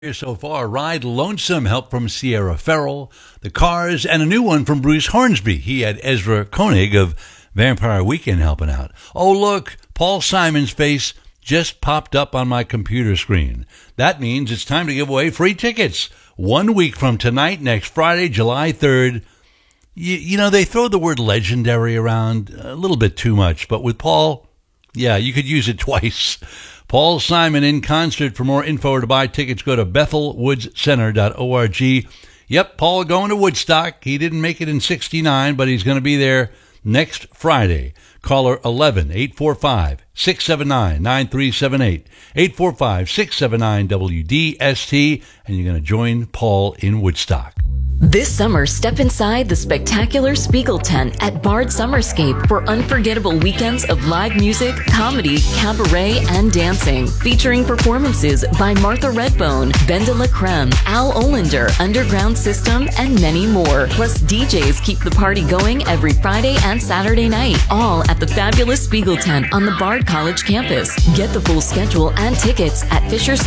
Here so far, Ride Lonesome, help from Sierra Farrell, The Cars, and a new one from Bruce Hornsby. He had Ezra Koenig of Vampire Weekend helping out. Oh, look, Paul Simon's face just popped up on my computer screen. That means it's time to give away free tickets. 1 week from tonight, next Friday, July 3rd. You know, they throw the word legendary around a little bit too much, but with Paul, yeah, you could use it twice. Paul Simon in concert. For more info or to buy tickets, go to bethelwoodscenter.org. Yep, Paul going to Woodstock. He didn't make it in 69, but he's going to be there next Friday. Caller 11-845-679-9378. 845-679-WDST. And you're going to join Paul in Woodstock. This summer, step inside the spectacular Spiegel tent at Bard Summerscape for unforgettable weekends of live music, comedy, cabaret, and dancing. Featuring performances by Martha Redbone, Benda La Creme, Al Olander, Underground System, and many more. Plus, DJs keep the party going every Friday and Saturday night. All at the fabulous Spiegel tent on the Bard College campus. Get the full schedule and tickets at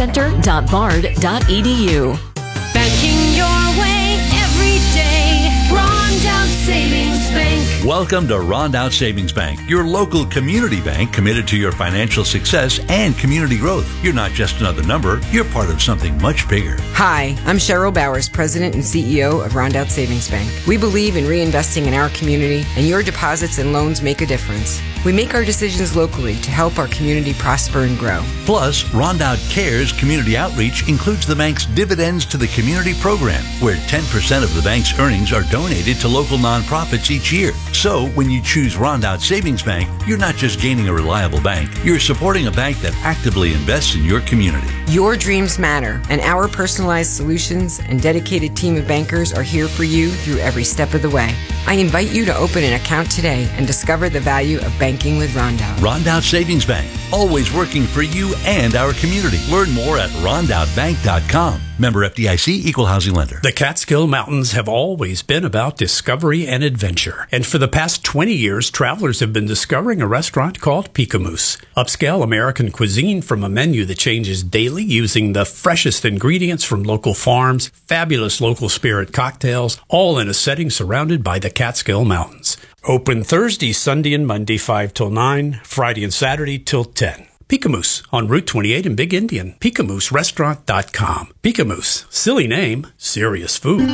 fishercenter.bard.edu. Banking your way every day. Rondout Savings Bank. Welcome to Rondout Savings Bank, your local community bank committed to your financial success and community growth. You're not just another number, you're part of something much bigger. Hi, I'm Cheryl Bowers, President and CEO of Rondout Savings Bank. We believe in reinvesting in our community, and your deposits and loans make a difference. We make our decisions locally to help our community prosper and grow. Plus, Rondout Cares community outreach includes the bank's Dividends to the Community program, where 10% of the bank's earnings are donated to local nonprofits each year. So, when you choose Rondout Savings Bank, you're not just gaining a reliable bank, you're supporting a bank that actively invests in your community. Your dreams matter, and our personalized solutions and dedicated team of bankers are here for you through every step of the way. I invite you to open an account today and discover the value of banking with Rondout. Rondout Savings Bank, always working for you and our community. Learn more at rondoutbank.com. Member FDIC, Equal Housing Lender. The Catskill Mountains have always been about discovery and adventure. And for the past 20 years, travelers have been discovering a restaurant called Picamous. Upscale American cuisine from a menu that changes daily using the freshest ingredients from local farms, fabulous local spirit cocktails, all in a setting surrounded by the Catskill Mountains. Open Thursday, Sunday, and Monday 5 till 9, Friday and Saturday till 10. Picamous on Route 28 in Big Indian. PicamouseRestaurant.com. Picamous. Silly name, serious food.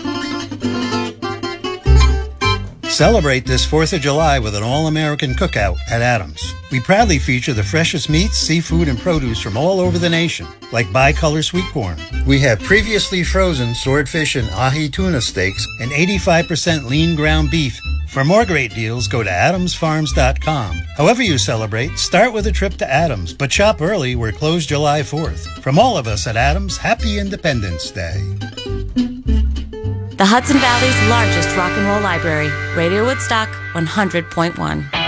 Celebrate this 4th of July with an all-American cookout at Adams. We proudly feature the freshest meats, seafood, and produce from all over the nation, like bicolor sweet corn. We have previously frozen swordfish and ahi tuna steaks and 85% lean ground beef. For more great deals, go to adamsfarms.com. However you celebrate, start with a trip to Adams, but shop early. We're closed July 4th. From all of us at Adams, happy Independence Day. The Hudson Valley's largest rock and roll library, Radio Woodstock 100.1.